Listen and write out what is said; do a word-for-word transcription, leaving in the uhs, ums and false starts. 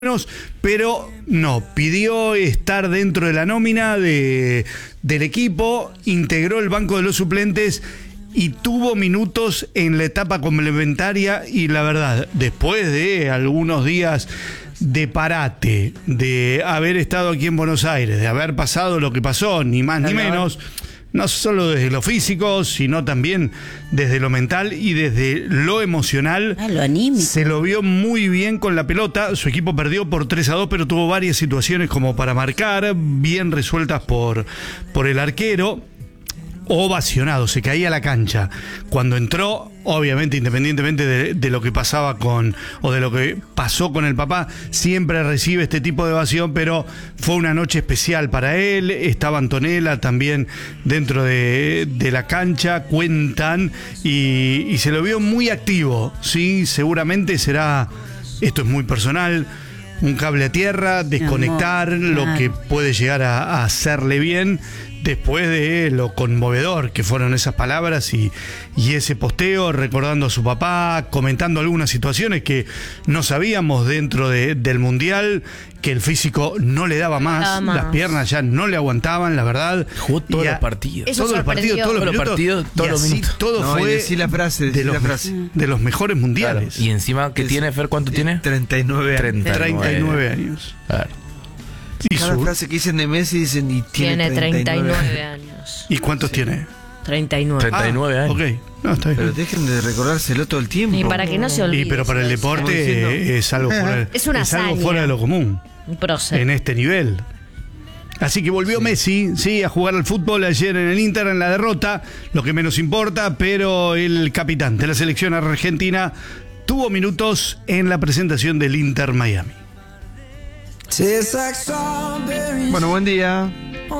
Pero no, pidió estar dentro de la nómina de, del equipo, integró el banco de los suplentes y tuvo minutos en la etapa complementaria. Y la verdad, después de algunos días de parate, de haber estado aquí en Buenos Aires, de haber pasado lo que pasó, ni más ni menos, no solo desde lo físico, sino también desde lo mental y desde lo emocional. Ah, lo anímico. Se lo vio muy bien con la pelota. Su equipo perdió por tres a dos, pero tuvo varias situaciones como para marcar, bien resueltas por, por el arquero. Ovacionado, se caía la cancha. Cuando entró, obviamente, independientemente de, de lo que pasaba con, o de lo que pasó con el papá, siempre recibe este tipo de ovación, pero fue una noche especial para él. Estaba Antonella también dentro de, de la cancha, cuentan, y, y se lo vio muy activo. Sí, seguramente será, esto es muy personal, un cable a tierra, desconectar, amor, lo claro. que puede llegar a, a hacerle bien después de lo conmovedor que fueron esas palabras y, y ese posteo, recordando a su papá, comentando algunas situaciones que no sabíamos dentro de, del Mundial, que el físico no le daba más, Nada más, las piernas ya no le aguantaban, la verdad. Jugó todos a, los partidos. Eso todos los partidos, todos los minutos, partidos, todos los minutos. Todo no, fue decí la frase, decí de, los, la frase. de los mejores mundiales. Claro. Y encima, ¿qué es, tiene, Fer? ¿Cuánto tiene? treinta y nueve años. treinta y nueve años. Claro. Y Cada su... frase que dicen de Messi dicen y tiene, tiene treinta y nueve años. ¿Y cuántos sí. tiene? treinta y nueve. treinta y nueve ah, años. Ok, no, está bien. Pero dejen de recordárselo todo el tiempo. Y para que no se olvide. Y pero para el deporte diciendo, es algo fuera, es una es algo hazaña. fuera de lo común Un prócer. en este nivel. Así que volvió sí. Messi, sí, a jugar al fútbol ayer en el Inter en la derrota, lo que menos importa, pero el capitán de la selección argentina tuvo minutos en la presentación del Inter Miami. Bueno, buen día.